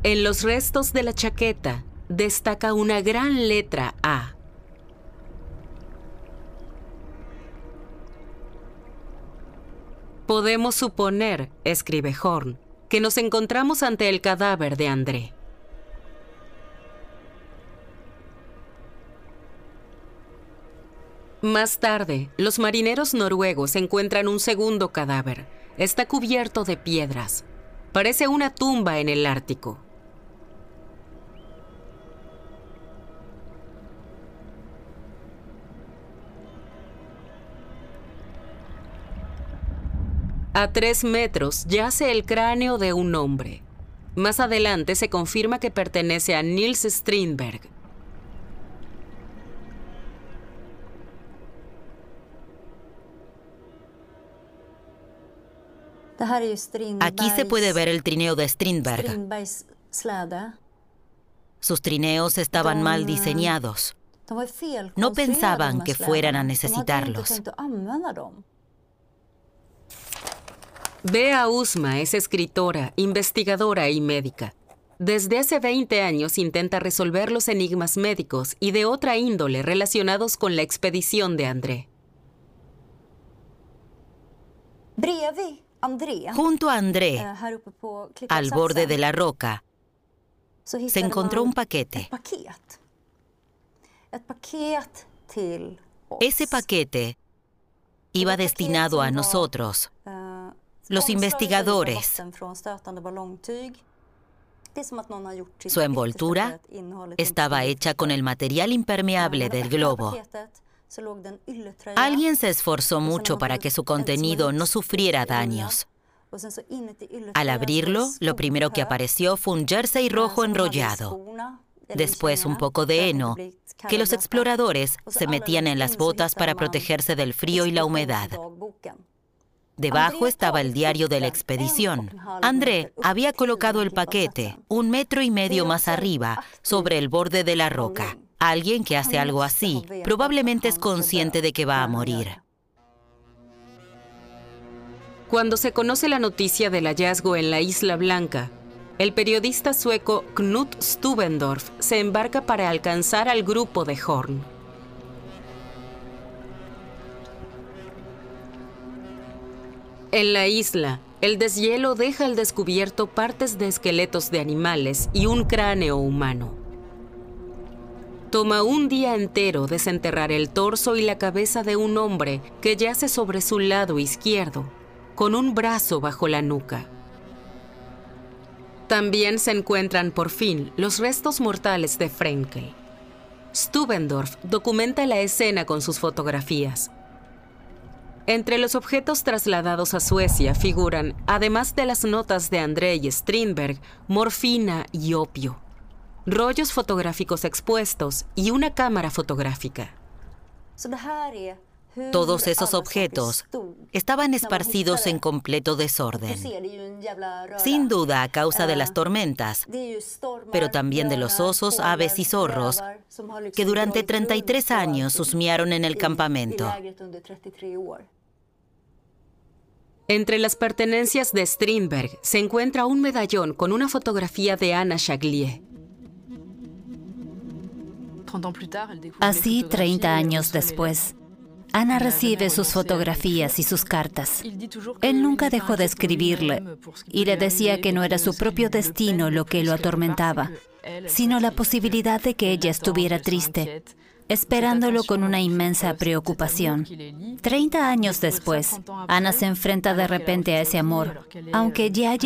En los restos de la chaqueta destaca una gran letra A. Podemos suponer, escribe Horn, que nos encontramos ante el cadáver de André. Más tarde, los marineros noruegos encuentran un segundo cadáver. Está cubierto de piedras. Parece una tumba en el Ártico. A 3 metros yace el cráneo de un hombre. Más adelante se confirma que pertenece a Niels Strindberg. Aquí se puede ver el trineo de Strindberg. Sus trineos estaban mal diseñados. No pensaban que fueran a necesitarlos. Bea Usma es escritora, investigadora y médica. Desde hace 20 años intenta resolver los enigmas médicos y de otra índole relacionados con la expedición de André. Junto a André, al borde de la roca, se encontró un paquete. Ese paquete iba destinado a nosotros, los investigadores. Su envoltura estaba hecha con el material impermeable del globo. Alguien se esforzó mucho para que su contenido no sufriera daños. Al abrirlo, lo primero que apareció fue un jersey rojo enrollado. Después un poco de heno, que los exploradores se metían en las botas para protegerse del frío y la humedad. Debajo estaba el diario de la expedición. André había colocado el paquete 1,5 metros más arriba, sobre el borde de la roca. Alguien que hace algo así probablemente es consciente de que va a morir. Cuando se conoce la noticia del hallazgo en la Isla Blanca, el periodista sueco Knut Stubendorf se embarca para alcanzar al grupo de Horn. En la isla, el deshielo deja al descubierto partes de esqueletos de animales y un cráneo humano. Toma un día entero desenterrar el torso y la cabeza de un hombre que yace sobre su lado izquierdo, con un brazo bajo la nuca. También se encuentran por fin los restos mortales de Frenkel. Stubendorf documenta la escena con sus fotografías. Entre los objetos trasladados a Suecia figuran, además de las notas de André y Strindberg, morfina y opio, rollos fotográficos expuestos y una cámara fotográfica. Todos esos objetos estaban esparcidos en completo desorden. Sin duda a causa de las tormentas, pero también de los osos, aves y zorros que durante 33 años husmearon en el campamento. Entre las pertenencias de Strindberg se encuentra un medallón con una fotografía de Anna Chaglier. Así, 30 años después, Ana recibe sus fotografías y sus cartas. Él nunca dejó de escribirle y le decía que no era su propio destino lo que lo atormentaba, sino la posibilidad de que ella estuviera triste, esperándolo con una inmensa preocupación. 30 años después, Ana se enfrenta de repente a ese amor, aunque ya